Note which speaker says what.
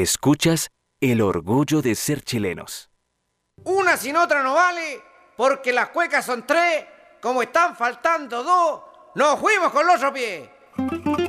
Speaker 1: Escuchas El orgullo de ser chilenos.
Speaker 2: Una sin otra no vale, porque las cuecas son tres, como están faltando dos, nos fuimos con los otros pies.